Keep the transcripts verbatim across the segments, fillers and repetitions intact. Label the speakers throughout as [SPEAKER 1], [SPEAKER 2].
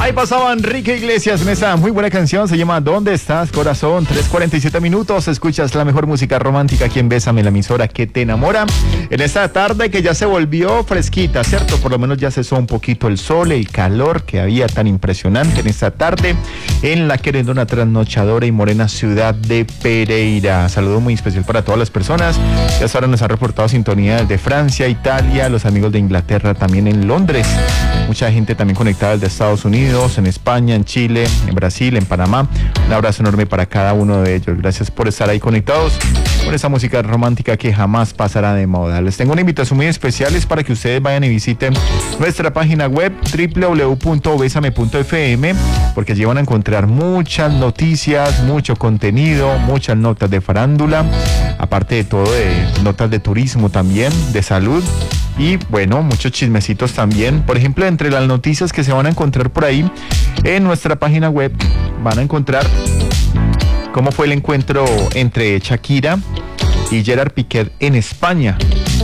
[SPEAKER 1] Ahí pasaba Enrique Iglesias en esa muy buena canción, se llama ¿Dónde estás, corazón? tres cuarenta y siete minutos, escuchas la mejor música romántica aquí en Bésame, la emisora que te enamora. En esta tarde que ya se volvió fresquita, ¿cierto? Por lo menos ya cesó un poquito el sol, el calor que había tan impresionante en esta tarde en la querendona, trasnochadora y morena ciudad de Pereira. Saludo muy especial para todas las personas que hasta ahora nos han reportado sintonía desde Francia, Italia, los amigos de Inglaterra, también en Londres. Mucha gente también conectada desde Estados Unidos, en España, en Chile, en Brasil, en Panamá. Un abrazo enorme para cada uno de ellos. Gracias por estar ahí conectados con esa música romántica que jamás pasará de moda. Les tengo una invitación muy especial, es para que ustedes vayan y visiten nuestra página web doble u doble u doble u punto besame punto efe eme, porque allí van a encontrar muchas noticias, mucho contenido, muchas notas de farándula, aparte de todo, de notas de turismo también, de salud. Y bueno, muchos chismecitos también. Por ejemplo, entre las noticias que se van a encontrar por ahí en nuestra página web, van a encontrar cómo fue el encuentro entre Shakira y Gerard Piqué en España.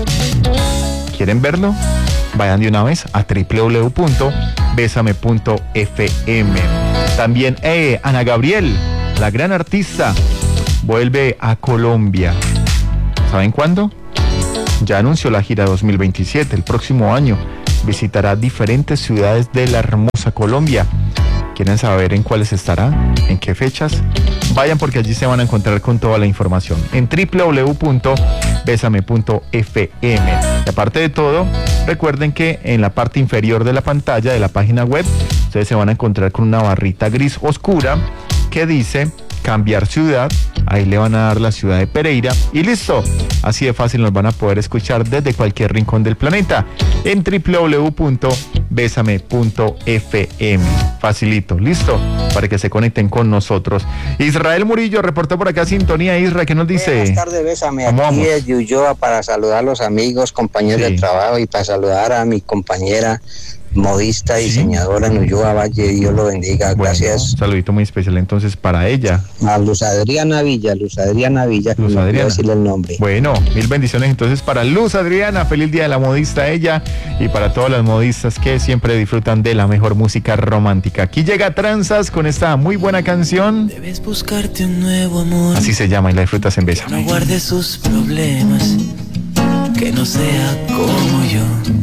[SPEAKER 1] ¿Quieren verlo? Vayan de una vez a doble u doble u doble u punto besame punto efe eme. También eh, Ana Gabriel, la gran artista, vuelve a Colombia. ¿Saben cuándo? Ya anunció la gira dos mil veintisiete, el próximo año visitará diferentes ciudades de la hermosa Colombia. ¿Quieren saber en cuáles estará? ¿En qué fechas? Vayan, porque allí se van a encontrar con toda la información en doble u doble u doble u punto besame punto efe eme. Y aparte de todo, recuerden que en la parte inferior de la pantalla de la página web, ustedes se van a encontrar con una barrita gris oscura que dice cambiar ciudad. Ahí le van a dar la ciudad de Pereira y listo. Así de fácil nos van a poder escuchar desde cualquier rincón del planeta en doble u doble u doble u punto besame punto efe eme. Facilito, listo, para que se conecten con nosotros. Israel Murillo reportó por acá sintonía. Isra, ¿qué nos dice?
[SPEAKER 2] Buenas tardes, Bésame. Aquí
[SPEAKER 1] vamos?
[SPEAKER 2] desde Ulloa para saludar a los amigos, compañeros
[SPEAKER 1] Sí.
[SPEAKER 2] de trabajo y para saludar a mi compañera modista,
[SPEAKER 1] Sí.
[SPEAKER 2] diseñadora en Ulloa Valle. Dios lo bendiga.
[SPEAKER 1] Bueno,
[SPEAKER 2] Gracias.
[SPEAKER 1] un saludito muy especial entonces para ella.
[SPEAKER 2] A Luz Adriana Villa, Luz Adriana Villa,
[SPEAKER 1] Luz
[SPEAKER 2] no
[SPEAKER 1] Adriana.
[SPEAKER 2] quiero decirle el nombre.
[SPEAKER 1] Bueno, mil bendiciones entonces para Luz Adriana, feliz día de la modista ella, y para todas las modistas que siempre disfrutan de la mejor música romántica. Aquí llega Tranzas con esta muy buena canción.
[SPEAKER 3] Debes buscarte un nuevo amor.
[SPEAKER 1] Así se llama y la disfrutas en
[SPEAKER 3] No
[SPEAKER 1] Bésame.
[SPEAKER 3] guardes sus problemas, que no sea como yo.